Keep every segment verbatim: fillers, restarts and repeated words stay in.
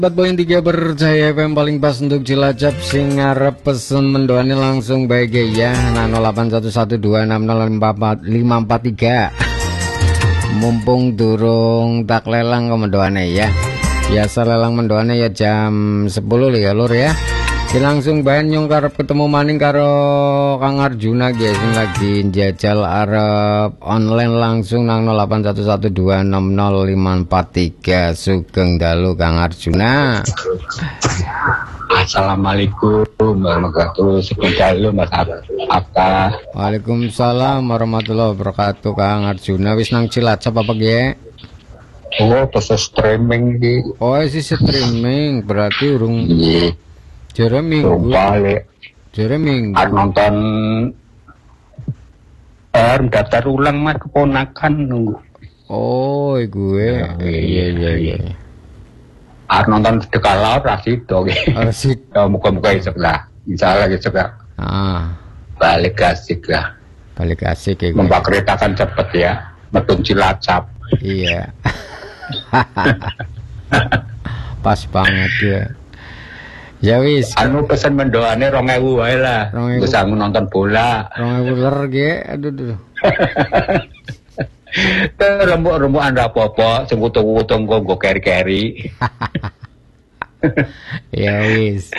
empat poin tiga percaya F M paling pas untuk Cilacap sing ngarep pesen mendoane langsung baik ya nah nol delapan satu satu dua enam nol lima empat tiga mumpung durung tak lelang ke mendoane ya biasa lelang mendoane ya jam sepuluh ya lur ya di langsung bahan nyong karep ketemu maning karo Kang Arjuna guys yang lagi jajal arep online langsung nang nol delapan satu satu dua enam nol lima empat tiga sugeng dalu Kang Arjuna. Assalamualaikum warahmatullahi wabarakatuh Mas Abta. Waalaikumsalam warahmatullahi wabarakatuh Kang Arjuna wis nang Cilacap apa ge? Oh bisa streaming di. Oh isi streaming berarti urung Iya. Jere minggu balik Jere minggu Ar nonton Er daftar ulang mas keponakan nunggu. Oh gue Ya, iya iya iya Ar nonton dekat laut rasido Asik ya muka-muka isep lah insyaallah isep lah ah balik asik lah balik asik ya gue numpak kereta kan cepet ya metun Cilacap. iya pas banget ya ya wis Anu pesen mendoane rong ewu wae lah rong ewu. bisa nonton bola rong ewu ler ge aduh aduh rembuk-rembuk anda apa-apa sing utung-utung kok nggo keri-keri. ya wis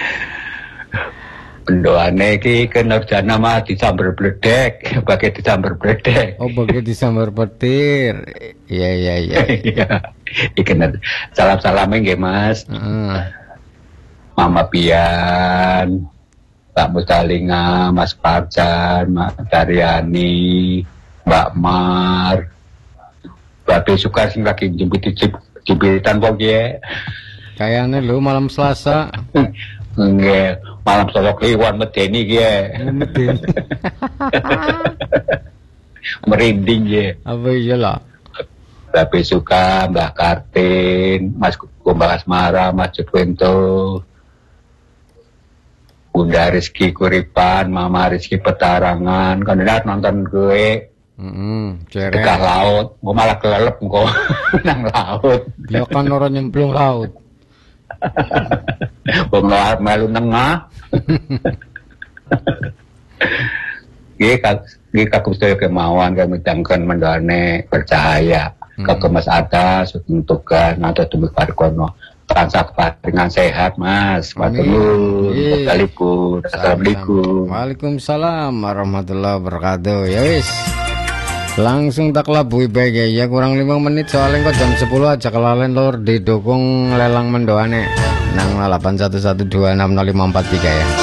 Pendoane iki kinerjana mah disamber bledek, bagai disamber bledek. oh bagi disambar petir iya iya iya Iya. Iki salam-salame nggih Mas. heeh Mama Pian, Pak Mustalinga, Mas Parjan, Mbak Daryani, Mbak Mar, Mbak Suka sing lagi jemput-jemputan kok ya. kayaknya lu malam Selasa Nggih, malam Selasa kliwat medeni ki ya. medin Merinding ya. apa iya lah Mbak Suka, Mbak Kartin, Mas Kumbang Asmara, Mas Jodwento, Bunda Rizky Kuripan, Mama Rizky Petarangan, kan udah nonton gue mm dekat cere laut, gue malah kelelep gue nang laut, ya kan orang nyemplung laut gue malah melu nengah, gue kak, gue kaku saya kemauan kami jangkan mendoane percaya, Hmm. ke Mas Atas tentukan atau tumbuh parkono. Transak dengan sehat Mas. Waduh, Assalamualaikum. Assalamualaikum. Waalaikumsalam warahmatullahi wabarakatuh. Ya wis. Langsung tak labui baik ya kurang lima menit soalnya kok jam sepuluh aja kelalen lor didukung lelang mendoane nang delapan satu satu dua enam nol lima empat tiga ya.